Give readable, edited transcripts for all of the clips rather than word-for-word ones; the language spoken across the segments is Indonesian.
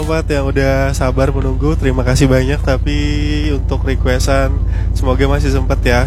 sobat yang udah sabar menunggu, terima kasih banyak. Tapi untuk requestan semoga masih sempet ya.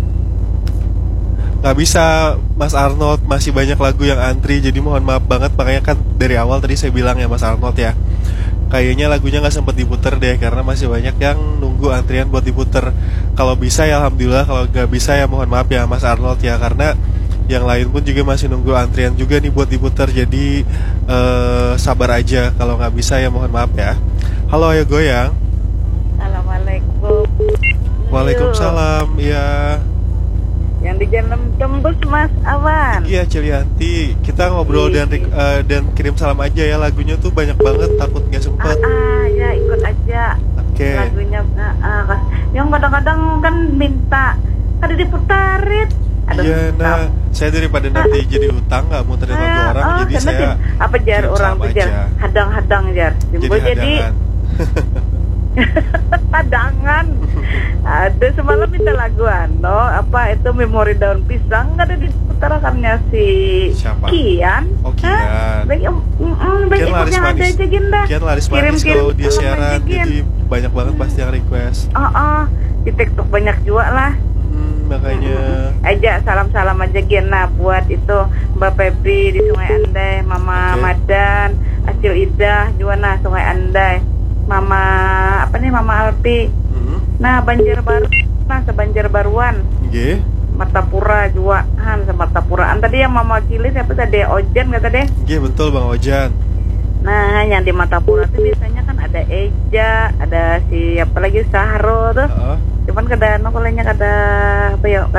Nggak bisa Mas Arnold, masih banyak lagu yang antri, jadi mohon maaf banget. Makanya kan dari awal tadi saya bilang ya Mas Arnold ya, kayaknya lagunya nggak sempet diputer deh karena masih banyak yang nunggu antrian buat diputer. Kalau bisa ya alhamdulillah, kalau nggak bisa ya mohon maaf ya Mas Arnold ya, karena yang lain pun juga masih nunggu antrian juga nih buat diputer. Jadi sabar aja, kalau nggak bisa ya mohon maaf ya. Halo, ayo goyang. Assalamualaikum. Waalaikumsalam. Iya. Yang di Jalan Tembus Mas Awan. Iya Cilianti, kita ngobrol dan kirim salam aja ya. Lagunya tuh banyak banget, takut nggak sempet. Ya ikut aja. Oke. Lagunya yang kadang-kadang kan minta kada diputarin. Aduh, Iya, nah saya daripada nanti jadi utang nggak muterin lagu orang, jadi saya apa jar kirim orang salam tuh jar aja. hadang-hadang jar. Jadi hadangan. Hadangan. Ada semalam minta lagu apa itu Memori Daun Pisang, nggak ada diputarakannya si Siapa? Kian. Oh, Kian. Baik Kian laris yang ada manis. aja Ginda. Kian laris manis kalau dia siaran, jadi banyak banget pasti yang request. Di TikTok banyak juga lah. Makanya Aja salam-salam aja Gina buat itu Mbak Febri di Sungai Andai, Mama Madan, Acil Idah juga nah Sungai Andai, Mama Mama Alpi. Nah Banjarbaru, nah sebanjarbaruan. Nggih. Martapura juga han Martapuraan tadi yang Mama Cilis apa tadi Ojan kata deh. Nggih betul Bang Ojan. Nah yang di Martapura tuh biasanya kan ada Eja, ada siapa lagi Sahro tuh. Cuman kada nokolenya kada apa ya